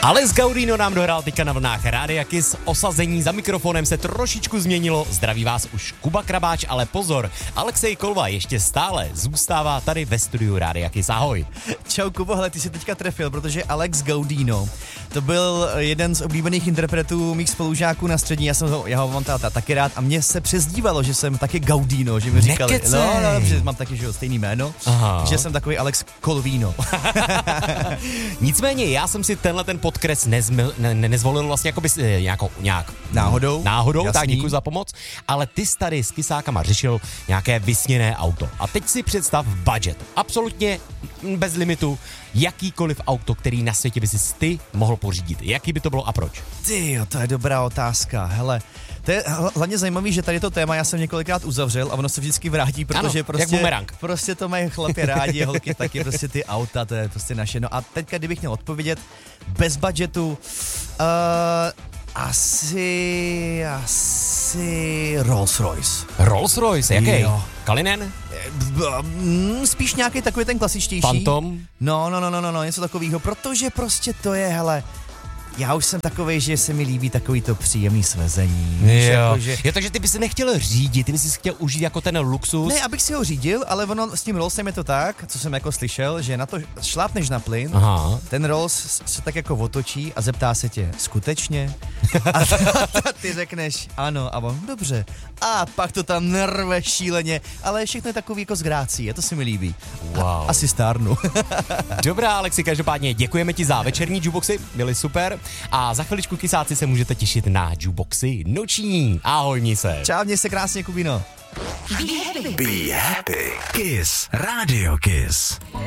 Alex Gaudino nám dohrál teďka na vlnách Rádia Kiss. Osazení za mikrofonem se trošičku změnilo. Zdraví vás už Kuba Krabáč, ale pozor, Alexej Kolva ještě stále zůstává tady ve studiu Rádia Kiss. Ahoj. Čau Kubo, hele, ty jsi teďka trefil, protože Alex Gaudino, to byl jeden z oblíbených interpretů mých spolužáků na střední, já ho mám taky rád a mně se přezdívalo, že jsem taky Gaudino, že mi říkali, no, že mám taky že stejný jméno, že jsem takový Alex Kolvino. Nicméně já jsem si tenhle ten podkres nezvolil vlastně jako bys, nějak náhodou, tak děkuji za pomoc, ale ty jsi tady s Kisákama řešil nějaké vysněné auto. A teď si představ budget, absolutně bez limitu, jakýkoliv auto, který na světě by si ty mohl pořídit. Jaký by to bylo a proč? Tyjo, to je dobrá otázka, hele. To je hlavně zajímavý, že tady to téma já jsem několikrát uzavřel a ono se vždycky vrátí, protože ano, prostě to mají chlapi rádi, holky taky, prostě ty auta, to je prostě naše. No a teďka, kdybych měl odpovědět bez budgetu, asi Rolls Royce. Rolls Royce, jaký? Jo. Kalinen? Spíš nějaký takový ten klasičtější. Phantom? No, něco takového, protože prostě to je, hele, já už jsem takovej, že se mi líbí takový to příjemný svezení. Jo, takže ty bys se nechtěl řídit, ty bys si chtěl užít jako ten luxus. Ne, abych si ho řídil, ale ono s tím Rollsem je to tak, co jsem jako slyšel, že na to šlápneš na plyn, ten Rolls se tak jako otočí a zeptá se tě, skutečně? A ty řekneš ano, a on, dobře. A pak to tam nerve šíleně, ale všechno je takový jako s grácí, a to se mi líbí. Wow. Asi stárnu. Dobrá, Alexi, každopádně děkujeme ti za večerní jukeboxy, byly super. A za chviličku, Kisáci, se můžete těšit na jukeboxy noční. Ahoj, měj se. Čau, měj se krásně, Kubino. Be happy. Kiss. Radio Kiss.